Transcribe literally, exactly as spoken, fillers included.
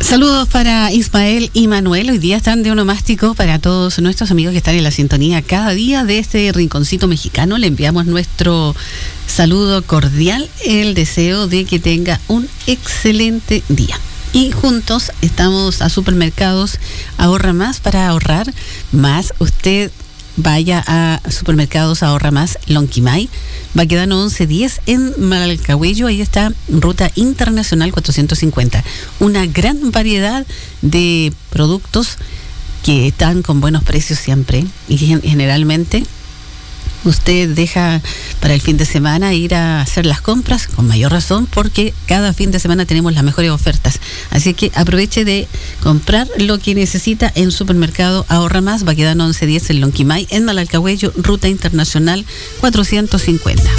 Saludos para Ismael y Manuel. Hoy día están de onomástico para todos nuestros amigos que están en la sintonía cada día de este rinconcito mexicano. Le enviamos nuestro saludo cordial, el deseo de que tenga un excelente día. Y juntos estamos a Supermercados Ahorra Más para ahorrar más. Usted vaya a Supermercados Ahorra Más Lonquimay, Baquedano once diez en Malcahuello. Ahí está Ruta Internacional cuatrocientos cincuenta. Una gran variedad de productos que están con buenos precios siempre. Y generalmente usted deja para el fin de semana ir a hacer las compras con mayor razón, porque cada fin de semana tenemos las mejores ofertas. Así que aproveche de comprar lo que necesita en Supermercado Ahorra Más, Baquedano once diez en Lonquimay, en Malalcahuello, Ruta Internacional cuatrocientos cincuenta.